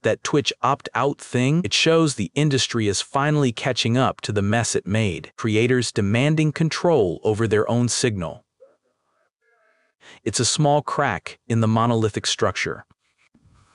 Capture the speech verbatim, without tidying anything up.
that Twitch opt-out thing, it shows the industry is finally catching up to the mess it made, creators demanding control over their own signal. It's a small crack in the monolithic structure,